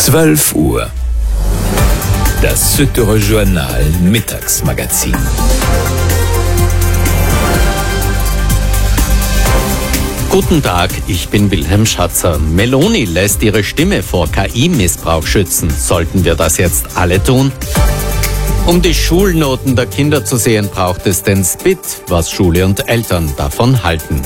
12 Uhr. Das Süddeutsche Journal Mittagsmagazin. Guten Tag, ich bin Wilhelm Schatzer. Meloni lässt ihre Stimme vor KI-Missbrauch schützen. Sollten wir das jetzt alle tun? Um die Schulnoten der Kinder zu sehen, braucht es den Spit, was Schule und Eltern davon halten.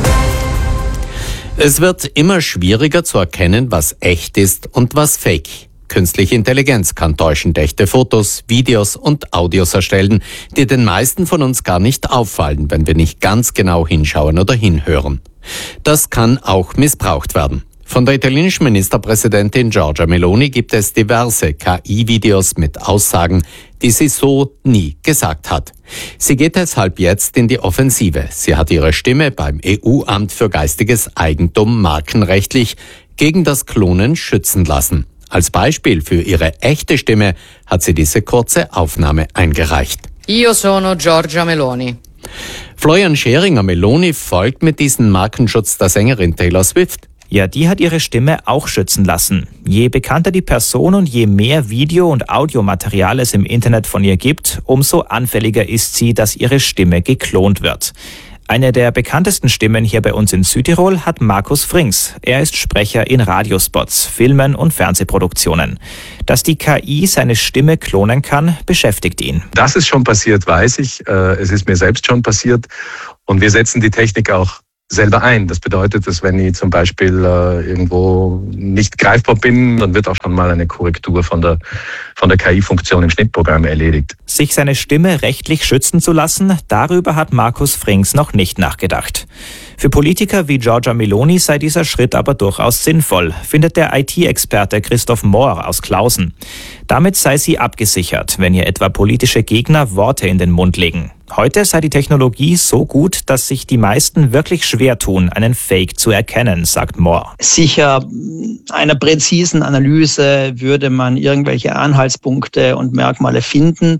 Es wird immer schwieriger zu erkennen, was echt ist und was fake. Künstliche Intelligenz kann täuschend echte Fotos, Videos und Audios erstellen, die den meisten von uns gar nicht auffallen, wenn wir nicht ganz genau hinschauen oder hinhören. Das kann auch missbraucht werden. Von der italienischen Ministerpräsidentin Giorgia Meloni gibt es diverse KI-Videos mit Aussagen, die sie so nie gesagt hat. Sie geht deshalb jetzt in die Offensive. Sie hat ihre Stimme beim EU-Amt für geistiges Eigentum markenrechtlich gegen das Klonen schützen lassen. Als Beispiel für ihre echte Stimme hat sie diese kurze Aufnahme eingereicht. Io sono Giorgia Meloni. Florian Scheringer, Meloni folgt mit diesem Markenschutz der Sängerin Taylor Swift. Ja, die hat ihre Stimme auch schützen lassen. Je bekannter die Person und je mehr Video- und Audiomaterial es im Internet von ihr gibt, umso anfälliger ist sie, dass ihre Stimme geklont wird. Eine der bekanntesten Stimmen hier bei uns in Südtirol hat Markus Frings. Er ist Sprecher in Radiospots, Filmen und Fernsehproduktionen. Dass die KI seine Stimme klonen kann, beschäftigt ihn. Dass es schon passiert, weiß ich. Es ist mir selbst schon passiert. Und wir setzen die Technik auch selber ein. Das bedeutet, dass wenn ich zum Beispiel irgendwo nicht greifbar bin, dann wird auch schon mal eine Korrektur von der KI-Funktion im Schnittprogramm erledigt. Sich seine Stimme rechtlich schützen zu lassen, darüber hat Markus Frings noch nicht nachgedacht. Für Politiker wie Giorgia Meloni sei dieser Schritt aber durchaus sinnvoll, findet der IT-Experte Christoph Mohr aus Klausen. Damit sei sie abgesichert, wenn ihr etwa politische Gegner Worte in den Mund legen. Heute sei die Technologie so gut, dass sich die meisten wirklich schwer tun, einen Fake zu erkennen, sagt Mohr. Sicher einer präzisen Analyse würde man irgendwelche Anhaltspunkte und Merkmale finden,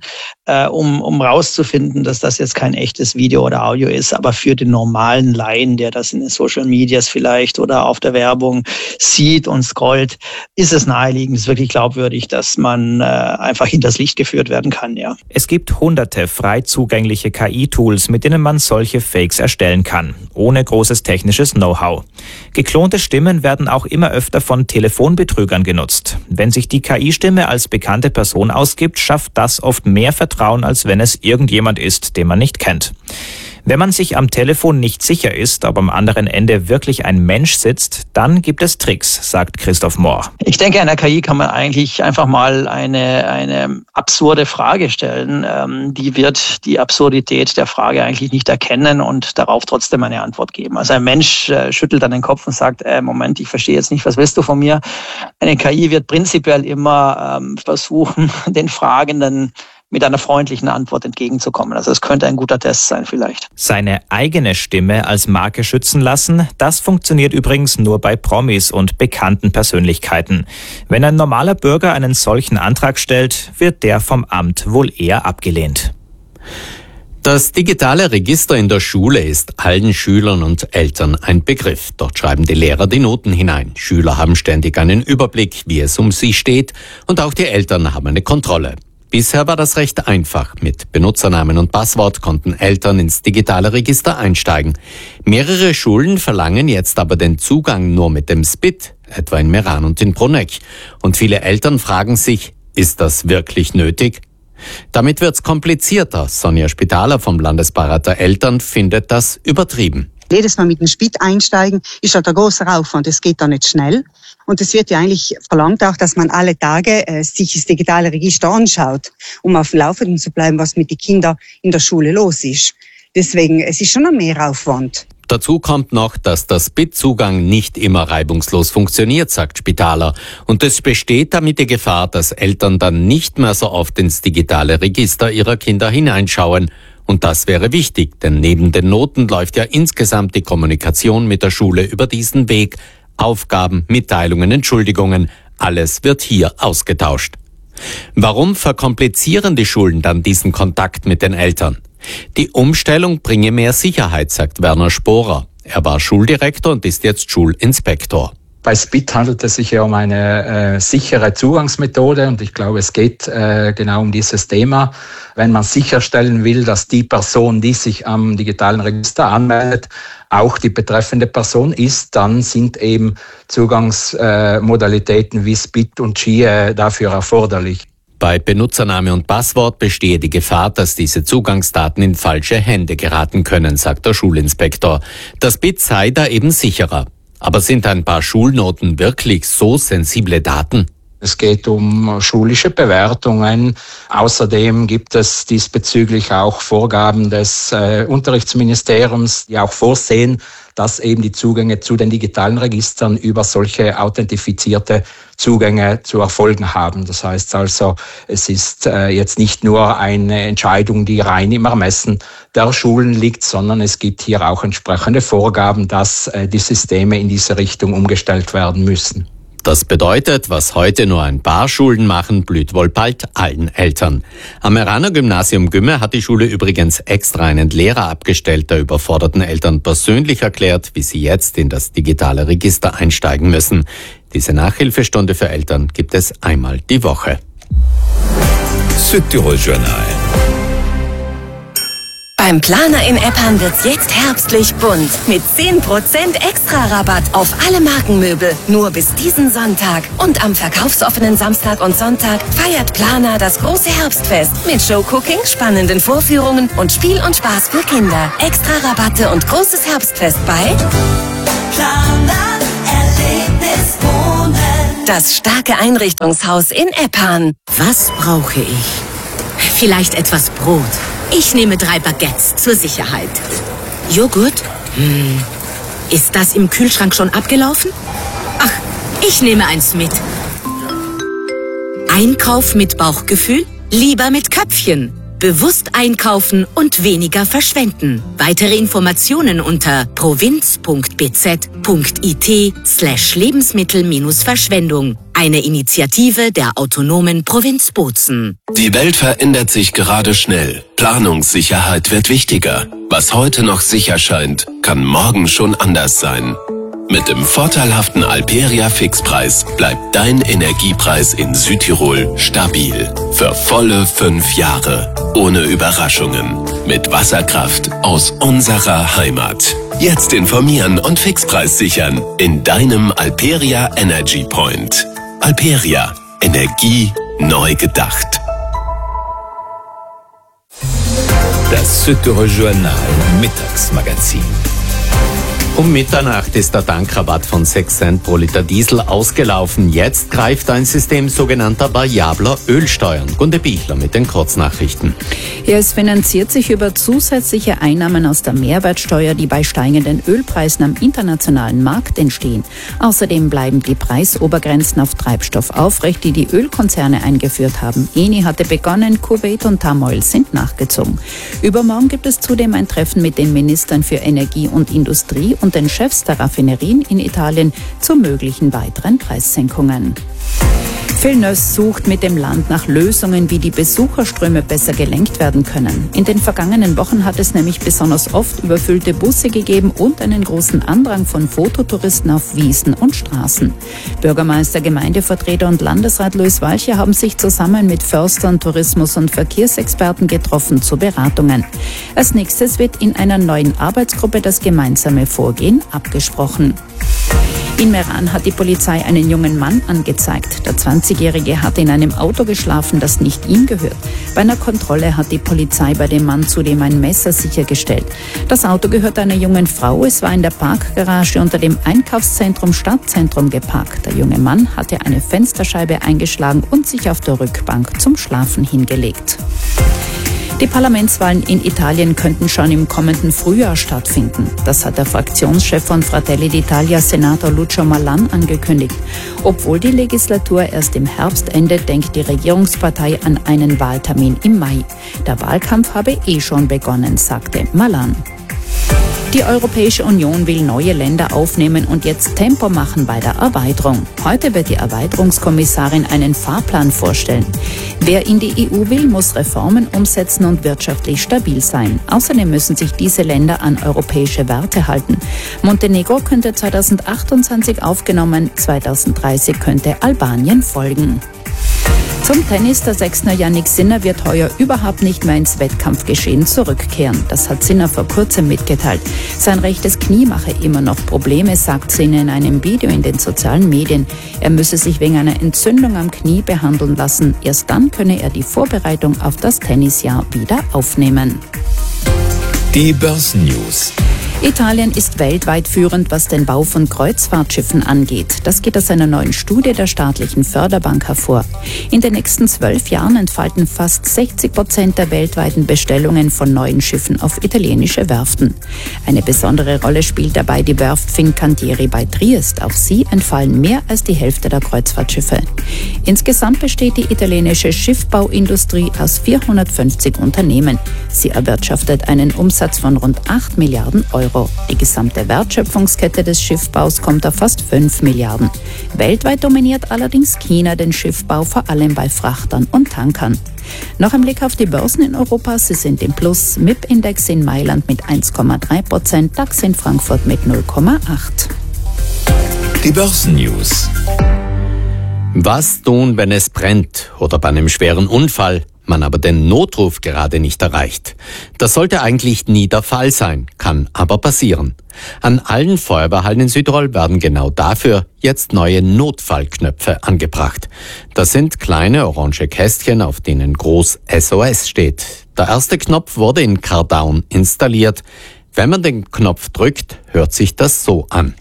um rauszufinden, dass das jetzt kein echtes Video oder Audio ist. Aber für den normalen Laien, der das in den Social Medias vielleicht oder auf der Werbung sieht und scrollt, ist es naheliegend, ist wirklich glaubwürdig, dass man einfach hinters Licht geführt werden kann. Ja. Es gibt hunderte frei zugängliche KI-Tools, mit denen man solche Fakes erstellen kann, ohne großes technisches Know-how. Geklonte Stimmen werden auch immer öfter von Telefonbetrügern genutzt. Wenn sich die KI-Stimme als bekannte Person ausgibt, schafft das oft mehr Vertrauen, als wenn es irgendjemand ist, den man nicht kennt. Wenn man sich am Telefon nicht sicher ist, ob am anderen Ende wirklich ein Mensch sitzt, dann gibt es Tricks, sagt Christoph Mohr. Ich denke, an der KI kann man eigentlich einfach mal eine absurde Frage stellen. Die wird die Absurdität der Frage eigentlich nicht erkennen und darauf trotzdem eine Antwort geben. Also ein Mensch schüttelt dann den Kopf und sagt, Moment, ich verstehe jetzt nicht, was willst du von mir? Eine KI wird prinzipiell immer versuchen, den Fragenden mit einer freundlichen Antwort entgegenzukommen. Also es könnte ein guter Test sein vielleicht. Seine eigene Stimme als Marke schützen lassen, das funktioniert übrigens nur bei Promis und bekannten Persönlichkeiten. Wenn ein normaler Bürger einen solchen Antrag stellt, wird der vom Amt wohl eher abgelehnt. Das digitale Register in der Schule ist allen Schülern und Eltern ein Begriff. Dort schreiben die Lehrer die Noten hinein. Schüler haben ständig einen Überblick, wie es um sie steht, und auch die Eltern haben eine Kontrolle. Bisher war das recht einfach. Mit Benutzernamen und Passwort konnten Eltern ins digitale Register einsteigen. Mehrere Schulen verlangen jetzt aber den Zugang nur mit dem Spit, etwa in Meran und in Bruneck. Und viele Eltern fragen sich, ist das wirklich nötig? Damit wird's komplizierter. Sonja Spitaler vom Landesbeirat der Eltern findet das übertrieben. Jedes Mal mit dem Spit einsteigen ist halt ein großer Aufwand. Es geht da nicht schnell. Und es wird ja eigentlich verlangt auch, dass man alle Tage sich das digitale Register anschaut, um auf dem Laufenden zu bleiben, was mit den Kindern in der Schule los ist. Deswegen, es ist schon ein Mehraufwand. Dazu kommt noch, dass der Spit-Zugang nicht immer reibungslos funktioniert, sagt Spitaler. Und es besteht damit die Gefahr, dass Eltern dann nicht mehr so oft ins digitale Register ihrer Kinder hineinschauen. Und das wäre wichtig, denn neben den Noten läuft ja insgesamt die Kommunikation mit der Schule über diesen Weg. Aufgaben, Mitteilungen, Entschuldigungen, alles wird hier ausgetauscht. Warum verkomplizieren die Schulen dann diesen Kontakt mit den Eltern? Die Umstellung bringe mehr Sicherheit, sagt Werner Sporer. Er war Schuldirektor und ist jetzt Schulinspektor. Bei SPID handelt es sich ja um eine sichere Zugangsmethode und ich glaube, es geht genau um dieses Thema. Wenn man sicherstellen will, dass die Person, die sich am digitalen Register anmeldet, auch die betreffende Person ist, dann sind eben Zugangsmodalitäten wie SPID und GIE dafür erforderlich. Bei Benutzername und Passwort bestehe die Gefahr, dass diese Zugangsdaten in falsche Hände geraten können, sagt der Schulinspektor. Das SPID sei da eben sicherer. Aber sind ein paar Schulnoten wirklich so sensible Daten? Es geht um schulische Bewertungen. Außerdem gibt es diesbezüglich auch Vorgaben des Unterrichtsministeriums, die auch vorsehen, dass eben die Zugänge zu den digitalen Registern über solche authentifizierte Zugänge zu erfolgen haben. Das heißt also, es ist jetzt nicht nur eine Entscheidung, die rein im Ermessen der Schulen liegt, sondern es gibt hier auch entsprechende Vorgaben, dass die Systeme in diese Richtung umgestellt werden müssen. Das bedeutet, was heute nur ein paar Schulen machen, blüht wohl bald allen Eltern. Am Meraner Gymnasium Gümme hat die Schule übrigens extra einen Lehrer abgestellt, der überforderten Eltern persönlich erklärt, wie sie jetzt in das digitale Register einsteigen müssen. Diese Nachhilfestunde für Eltern gibt es einmal die Woche. Südtirol Journal. Beim Planer in Eppan wird's jetzt herbstlich bunt. Mit 10% extra Rabatt auf alle Markenmöbel. Nur bis diesen Sonntag. Und am verkaufsoffenen Samstag und Sonntag feiert Planer das große Herbstfest. Mit Showcooking, spannenden Vorführungen und Spiel und Spaß für Kinder. Extra Rabatte und großes Herbstfest bei Planer Erlebnis Wohnen. Das starke Einrichtungshaus in Eppan. Was brauche ich? Vielleicht etwas Brot. Ich nehme 3 Baguettes zur Sicherheit. Joghurt? Ist das im Kühlschrank schon abgelaufen? Ach, ich nehme eins mit. Einkauf mit Bauchgefühl? Lieber mit Köpfchen. Bewusst einkaufen und weniger verschwenden. Weitere Informationen unter provinz.bz.it/Lebensmittel-Verschwendung. Eine Initiative der autonomen Provinz Bozen. Die Welt verändert sich gerade schnell. Planungssicherheit wird wichtiger. Was heute noch sicher scheint, kann morgen schon anders sein. Mit dem vorteilhaften Alperia Fixpreis bleibt dein Energiepreis in Südtirol stabil. Für volle 5 Jahre. Ohne Überraschungen. Mit Wasserkraft aus unserer Heimat. Jetzt informieren und Fixpreis sichern in deinem Alperia Energy Point. Alperia. Energie neu gedacht. Das Südtirol Journal Mittagsmagazin. Um Mitternacht ist der Tankrabatt von 6 Cent pro Liter Diesel ausgelaufen. Jetzt greift ein System sogenannter variabler Ölsteuern. Gunde Bichler mit den Kurznachrichten. Ja, es finanziert sich über zusätzliche Einnahmen aus der Mehrwertsteuer, die bei steigenden Ölpreisen am internationalen Markt entstehen. Außerdem bleiben die Preisobergrenzen auf Treibstoff aufrecht, die die Ölkonzerne eingeführt haben. Eni hatte begonnen, Kuwait und Tamoil sind nachgezogen. Übermorgen gibt es zudem ein Treffen mit den Ministern für Energie und Industrie und den Chefs der Raffinerien in Italien zu möglichen weiteren Preissenkungen. Vilnius sucht mit dem Land nach Lösungen, wie die Besucherströme besser gelenkt werden können. In den vergangenen Wochen hat es nämlich besonders oft überfüllte Busse gegeben und einen großen Andrang von Fototouristen auf Wiesen und Straßen. Bürgermeister, Gemeindevertreter und Landesrat Luis Walcher haben sich zusammen mit Förstern, Tourismus- und Verkehrsexperten getroffen zu Beratungen. Als nächstes wird in einer neuen Arbeitsgruppe das gemeinsame Vorgehen abgesprochen. In Meran hat die Polizei einen jungen Mann angezeigt. Der 20-Jährige hatte in einem Auto geschlafen, das nicht ihm gehört. Bei einer Kontrolle hat die Polizei bei dem Mann zudem ein Messer sichergestellt. Das Auto gehört einer jungen Frau. Es war in der Parkgarage unter dem Einkaufszentrum Stadtzentrum geparkt. Der junge Mann hatte eine Fensterscheibe eingeschlagen und sich auf der Rückbank zum Schlafen hingelegt. Die Parlamentswahlen in Italien könnten schon im kommenden Frühjahr stattfinden. Das hat der Fraktionschef von Fratelli d'Italia, Senator Lucio Malan, angekündigt. Obwohl die Legislatur erst im Herbst endet, denkt die Regierungspartei an einen Wahltermin im Mai. Der Wahlkampf habe schon begonnen, sagte Malan. Die Europäische Union will neue Länder aufnehmen und jetzt Tempo machen bei der Erweiterung. Heute wird die Erweiterungskommissarin einen Fahrplan vorstellen. Wer in die EU will, muss Reformen umsetzen und wirtschaftlich stabil sein. Außerdem müssen sich diese Länder an europäische Werte halten. Montenegro könnte 2028 aufgenommen, 2030 könnte Albanien folgen. Zum Tennis, der Sechsner Jannik Sinner wird heuer überhaupt nicht mehr ins Wettkampfgeschehen zurückkehren. Das hat Sinner vor kurzem mitgeteilt. Sein rechtes Knie mache immer noch Probleme, sagt Sinner in einem Video in den sozialen Medien. Er müsse sich wegen einer Entzündung am Knie behandeln lassen. Erst dann könne er die Vorbereitung auf das Tennisjahr wieder aufnehmen. Die Börsennews. Italien ist weltweit führend, was den Bau von Kreuzfahrtschiffen angeht. Das geht aus einer neuen Studie der staatlichen Förderbank hervor. In den nächsten 12 Jahren entfalten fast 60% der weltweiten Bestellungen von neuen Schiffen auf italienische Werften. Eine besondere Rolle spielt dabei die Werft Fincantieri bei Triest. Auf sie entfallen mehr als die Hälfte der Kreuzfahrtschiffe. Insgesamt besteht die italienische Schiffbauindustrie aus 450 Unternehmen. Sie erwirtschaftet einen Umsatz von rund 8 Milliarden Euro. Die gesamte Wertschöpfungskette des Schiffbaus kommt auf fast 5 Milliarden. Weltweit dominiert allerdings China den Schiffbau, vor allem bei Frachtern und Tankern. Noch ein Blick auf die Börsen in Europa. Sie sind im Plus. MIP-Index in Mailand mit 1,3%, DAX in Frankfurt mit 0,8%. Die Börsennews. Was tun, wenn es brennt oder bei einem schweren Unfall, man aber den Notruf gerade nicht erreicht? Das sollte eigentlich nie der Fall sein, kann aber passieren. An allen Feuerwehrhallen in Südtirol werden genau dafür jetzt neue Notfallknöpfe angebracht. Das sind kleine orange Kästchen, auf denen groß SOS steht. Der erste Knopf wurde in Cardown installiert. Wenn man den Knopf drückt, hört sich das so an.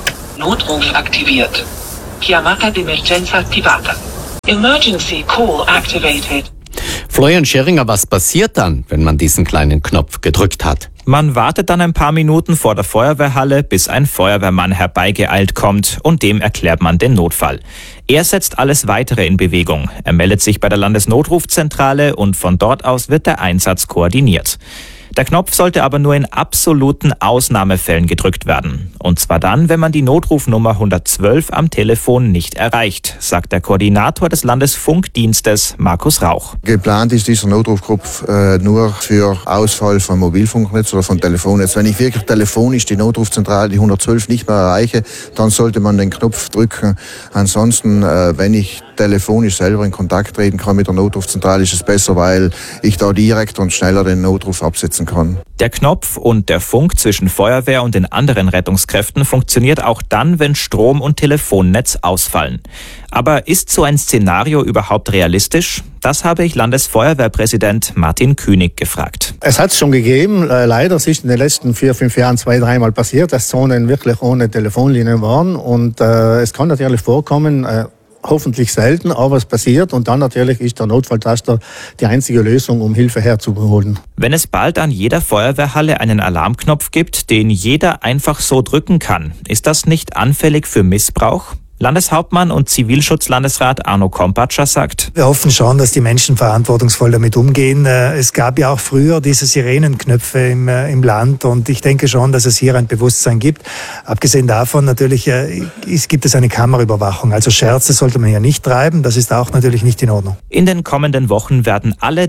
Notruf aktiviert. Chiamata d'emergenza attivata. Emergency call activated. Florian Scheringer, was passiert dann, wenn man diesen kleinen Knopf gedrückt hat? Man wartet dann ein paar Minuten vor der Feuerwehrhalle, bis ein Feuerwehrmann herbeigeeilt kommt und dem erklärt man den Notfall. Er setzt alles Weitere in Bewegung. Er meldet sich bei der Landesnotrufzentrale und von dort aus wird der Einsatz koordiniert. Der Knopf sollte aber nur in absoluten Ausnahmefällen gedrückt werden. Und zwar dann, wenn man die Notrufnummer 112 am Telefon nicht erreicht, sagt der Koordinator des Landesfunkdienstes, Markus Rauch. Geplant ist dieser Notrufknopf nur für Ausfall von Mobilfunknetz oder von Telefonnetz. Wenn ich wirklich telefonisch die Notrufzentrale, die 112, nicht mehr erreiche, dann sollte man den Knopf drücken. Ansonsten, wenn ich telefonisch selber in Kontakt treten kann mit der Notrufzentrale, ist es besser, weil ich da direkt und schneller den Notruf absetzen kann. Der Knopf und der Funk zwischen Feuerwehr und den anderen Rettungskräften funktioniert auch dann, wenn Strom und Telefonnetz ausfallen. Aber ist so ein Szenario überhaupt realistisch? Das habe ich Landesfeuerwehrpräsident Martin Künig gefragt. Es hat es schon gegeben. Leider ist in den letzten 4-5 Jahren 2-3 Mal passiert, dass Zonen wirklich ohne Telefonlinien waren. Und es kann natürlich vorkommen, hoffentlich selten, aber es passiert und dann natürlich ist der Notfalltaster die einzige Lösung, um Hilfe herzuholen. Wenn es bald an jeder Feuerwehrhalle einen Alarmknopf gibt, den jeder einfach so drücken kann, ist das nicht anfällig für Missbrauch? Landeshauptmann und Zivilschutzlandesrat Arno Kompatscher sagt: Wir hoffen schon, dass die Menschen verantwortungsvoll damit umgehen. Es gab ja auch früher diese Sirenenknöpfe im Land und ich denke schon, dass es hier ein Bewusstsein gibt. Abgesehen davon natürlich gibt es eine Kameraüberwachung. Also Scherze sollte man ja nicht treiben, das ist auch natürlich nicht in Ordnung. In den kommenden Wochen werden alle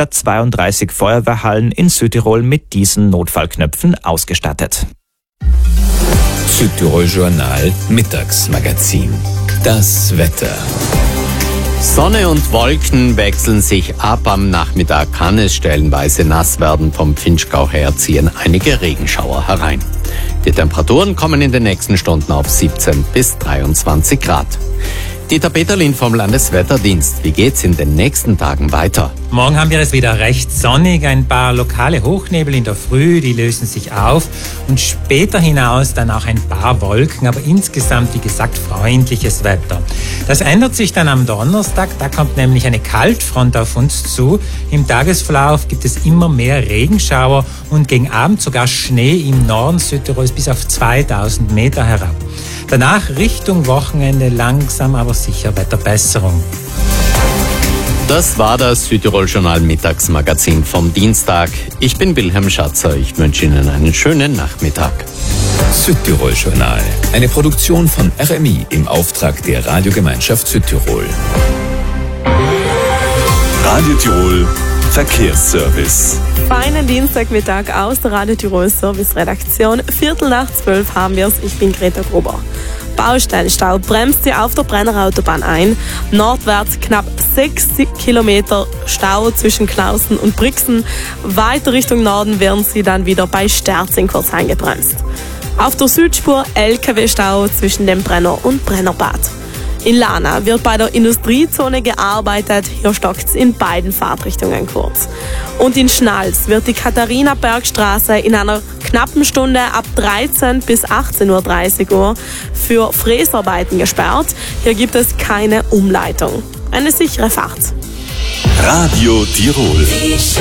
332 Feuerwehrhallen in Südtirol mit diesen Notfallknöpfen ausgestattet. Südtirol Journal Mittagsmagazin. Das Wetter. Sonne und Wolken wechseln sich ab. Am Nachmittag kann es stellenweise nass werden. Vom Vinschgau her ziehen einige Regenschauer herein. Die Temperaturen kommen in den nächsten Stunden auf 17 bis 23 Grad. Dieter Peterlin vom Landeswetterdienst. Wie geht's in den nächsten Tagen weiter? Morgen haben wir es wieder recht sonnig. Ein paar lokale Hochnebel in der Früh, die lösen sich auf. Und später hinaus dann auch ein paar Wolken. Aber insgesamt, wie gesagt, freundliches Wetter. Das ändert sich dann am Donnerstag. Da kommt nämlich eine Kaltfront auf uns zu. Im Tagesverlauf gibt es immer mehr Regenschauer und gegen Abend sogar Schnee im Norden Südtirols bis auf 2000 Meter herab. Danach Richtung Wochenende langsam aber sicher Wetterbesserung. Das war das Südtirol-Journal Mittagsmagazin vom Dienstag. Ich bin Wilhelm Schatzer. Ich wünsche Ihnen einen schönen Nachmittag. Südtirol-Journal. Eine Produktion von RMI im Auftrag der Radiogemeinschaft Südtirol. Radio Tirol Verkehrsservice. Feinen Dienstagmittag aus der Radio Tirol Service-Redaktion. 11:45 haben wir es. Ich bin Greta Gruber. Baustellenstau bremst sie auf der Brennerautobahn ein. Nordwärts knapp 6 Kilometer Stau zwischen Klausen und Brixen. Weiter Richtung Norden werden sie dann wieder bei Sterzing kurz eingebremst. Auf der Südspur LKW-Stau zwischen dem Brenner und Brennerbad. In Lana wird bei der Industriezone gearbeitet. Hier stockt's in beiden Fahrtrichtungen kurz. Und in Schnals wird die Katharina-Berg-Straße in einer knappen Stunde ab 13 bis 18:30 Uhr für Fräsarbeiten gesperrt. Hier gibt es keine Umleitung. Eine sichere Fahrt. Radio Tirol.